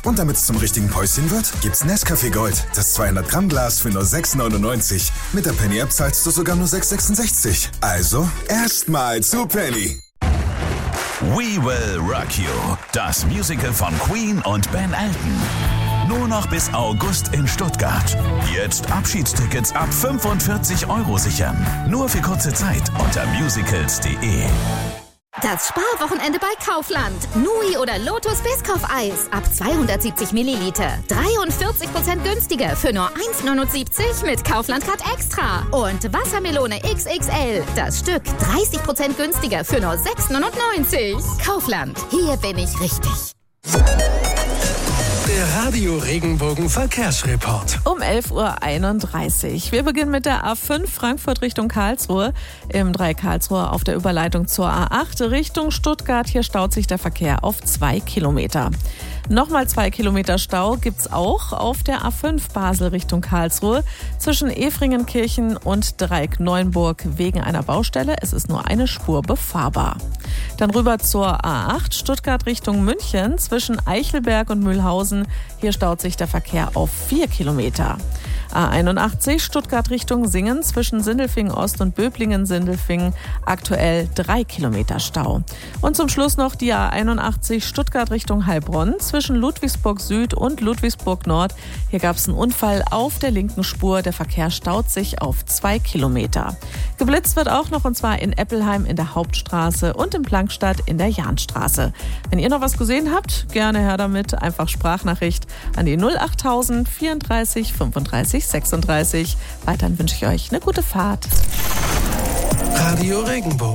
Und damit es zum richtigen Päuschen wird, gibt's Nescafé Gold. Das 200 Gramm Glas für nur 6,99. Mit der Penny-App zahlst du sogar nur 6,66. Also, erstmal zu Penny. We Will Rock You, das Musical von Queen und Ben Elton. Nur noch bis August in Stuttgart. Jetzt Abschiedstickets ab 45 € sichern. Nur für kurze Zeit unter musicals.de. Das Sparwochenende bei Kaufland. Nui oder Lotus Biscoff-Eis ab 270 Milliliter. 43% günstiger für nur 1,79 mit Kaufland-Card Extra. Und Wassermelone XXL. Das Stück 30% günstiger für nur 6,99. Kaufland. Hier bin ich richtig. Der Radio Regenbogen Verkehrsreport. Um 11:31 Uhr. Wir beginnen mit der A5 Frankfurt Richtung Karlsruhe. Im Dreieck Karlsruhe auf der Überleitung zur A8 Richtung Stuttgart. Hier staut sich der Verkehr auf 2 Kilometer. Nochmal 2 Kilometer Stau gibt's auch auf der A5 Basel Richtung Karlsruhe zwischen Efringenkirchen und Dreieck Neuenburg wegen einer Baustelle. Es ist nur eine Spur befahrbar. Dann rüber zur A8 Stuttgart Richtung München zwischen Eichelberg und Mühlhausen. Hier staut sich der Verkehr auf 4 Kilometer. A81 Stuttgart Richtung Singen zwischen Sindelfingen Ost und Böblingen-Sindelfingen aktuell 3 Kilometer Stau. Und zum Schluss noch die A81 Stuttgart Richtung Heilbronn zwischen Ludwigsburg Süd und Ludwigsburg Nord. Hier gab es einen Unfall auf der linken Spur. Der Verkehr staut sich auf 2 Kilometer. Geblitzt wird auch noch, und zwar in Eppelheim in der Hauptstraße und in Plankstadt in der Jahnstraße. Wenn ihr noch was gesehen habt, gerne her damit. Einfach Sprachnachricht an die 08000 34 35 36. Weiterhin wünsche ich euch eine gute Fahrt. Radio Regenbogen.